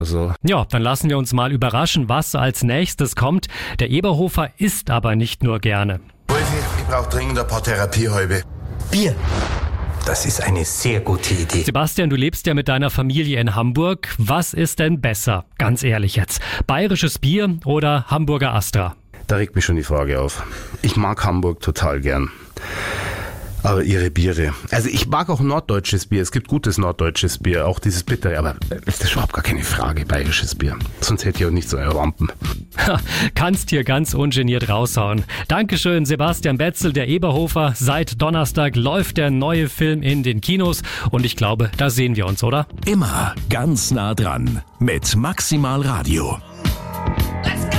Also. Ja, dann lassen wir uns mal überraschen, was als nächstes kommt. Der Eberhofer isst aber nicht nur gerne. Wolfi, ich brauche dringend ein paar Therapiehalbe. Bier. Das ist eine sehr gute Idee. Sebastian, du lebst ja mit deiner Familie in Hamburg. Was ist denn besser? Ganz ehrlich jetzt. Bayerisches Bier oder Hamburger Astra? Da regt mich schon die Frage auf. Ich mag Hamburg total gern. Aber ihre Biere. Also ich mag auch norddeutsches Bier. Es gibt gutes norddeutsches Bier, auch dieses bittere. Aber das ist überhaupt gar keine Frage, bayerisches Bier. Sonst hätte ich auch nicht so Rampen. Kannst hier ganz ungeniert raushauen. Dankeschön, Sebastian Betzel, der Eberhofer. Seit Donnerstag läuft der neue Film in den Kinos. Und ich glaube, da sehen wir uns, oder? Immer ganz nah dran mit Maximal Radio. Let's go!